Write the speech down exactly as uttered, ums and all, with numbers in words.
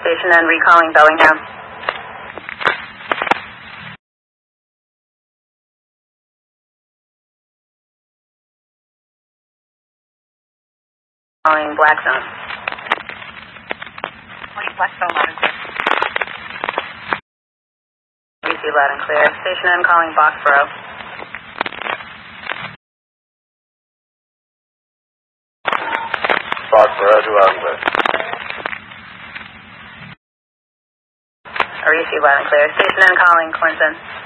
Station N recalling Bellingham. Calling Blackstone. Blackstone, loud and clear. R C loud and clear. Station N calling Boxborough. Boxborough, two loud and clear. R C loud and clear. Station N calling Clinton.